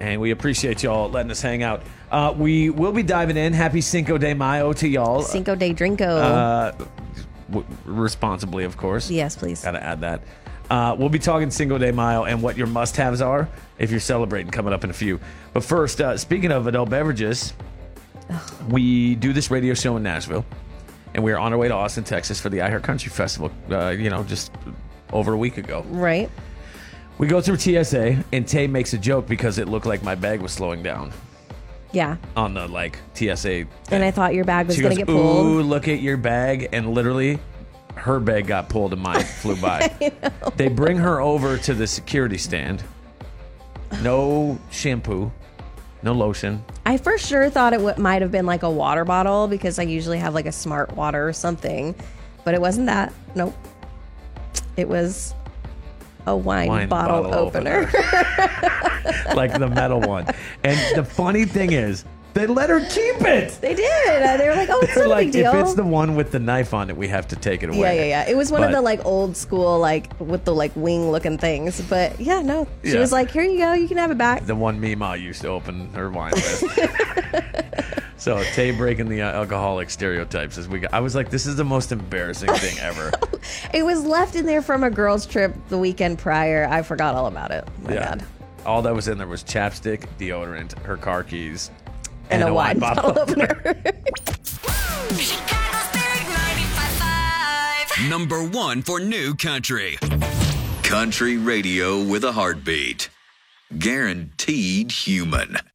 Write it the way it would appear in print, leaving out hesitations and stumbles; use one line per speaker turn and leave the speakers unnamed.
And we appreciate y'all letting us hang out. We will be diving in. Happy Cinco de Mayo to y'all.
Cinco de Drinko.
Responsibly, of course.
Yes, please.
Got to add that. We'll be talking Cinco de Mayo and what your must-haves are if you're celebrating coming up in a few. But first, speaking of adult beverages, we do this radio show in Nashville, and we are on our way to Austin, Texas for the iHeart Country Festival, just over a week ago.
Right.
We go through TSA, and Tay makes a joke because it looked like my bag was slowing down.
Yeah.
On the, TSA thing.
And I thought your bag was going to get pulled.
Ooh, look at your bag. And literally, her bag got pulled and mine flew by. They bring her over to the security stand. No shampoo. No lotion.
I for sure thought it might have been like a water bottle because I usually have like a Smart Water or something. But it wasn't that. Nope. It was a wine bottle opener.
Like the metal one. And the funny thing is, they let her keep it.
They did. They were like, oh, it's not a big deal.
If it's the one with the knife on it, we have to take it away.
Yeah. It was one of the old school, with the wing looking things. But yeah, no. She was like, here you go. You can have it back.
The one Mima used to open her wine with. So Tay breaking the alcoholic stereotypes I was like, this is the most embarrassing thing ever.
It was left in there from a girls' trip the weekend prior. I forgot all about it. My God.
All that was in there was chapstick, deodorant, her car keys,
and a wine bottle opener.
Chicago's Big 95.5.
Number 1 for new country. Country radio with a heartbeat. Guaranteed human.